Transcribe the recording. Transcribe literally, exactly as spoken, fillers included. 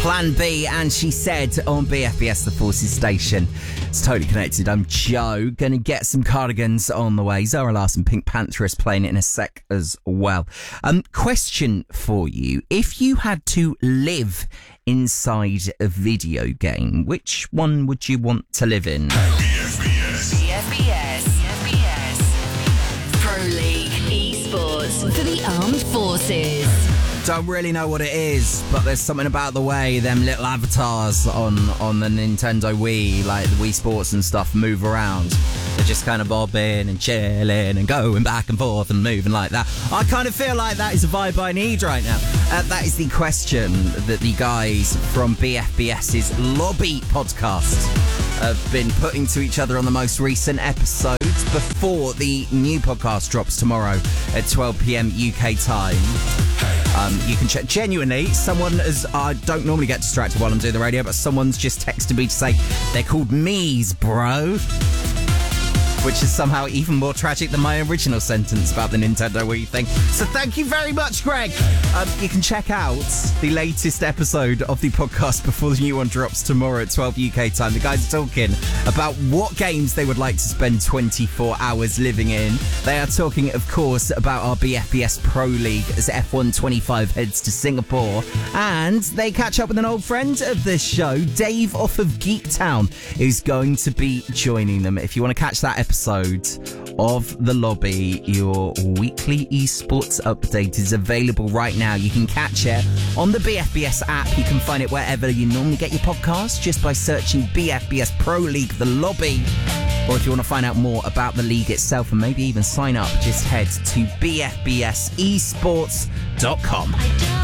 Plan B, and She Said on B F B S, the Forces station. It's totally connected. I'm Joe. Gonna get some Cardigans on the way. Zara Larsson, Pink Panther is playing it in a sec as well. Um, question for you. If you had to live inside a video game, which one would you want to live in? B F B S. B F B S. B F B S. Pro League Esports for the Armed Forces. Don't really know what it is, but there's something about the way them little avatars on, on the Nintendo Wii, like the Wii Sports and stuff, move around. They're just kind of bobbing and chilling and going back and forth and moving like that. I kind of feel like that is a vibe I need right now. Uh, that is the question that the guys from BFBS's Lobby podcast have been putting to each other on the most recent episodes before the new podcast drops tomorrow at twelve p.m. U K time. Um, you can check. Genuinely, someone has, I don't normally get distracted while I'm doing the radio, but someone's just texted me to say they're called Me's, bro. Which is somehow even more tragic than my original sentence about the Nintendo Wii thing. So thank you very much, Greg. Um, you can check out the latest episode of the podcast before the new one drops tomorrow at twelve U K time. The guys are talking about what games they would like to spend twenty-four hours living in. They are talking, of course, about our B F B S Pro League as F one twenty-five heads to Singapore. And they catch up with an old friend of this show, Dave off of Geek Town, who's going to be joining them. If you want to catch that episode of The Lobby, your weekly esports update is available right now. You can catch it on the B F B S app. You can find it wherever you normally get your podcasts just by searching B F B S Pro League The Lobby. Or if you want to find out more about the league itself and maybe even sign up, just head to b f b s esports dot com.